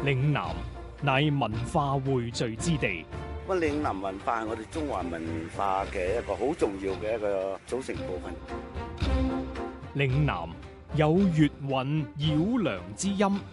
嶺南乃文化匯聚之地， 咁嶺南文化係我哋中華文化嘅一個好重要嘅一個組成部分。 嶺南有粵韻繞梁之音，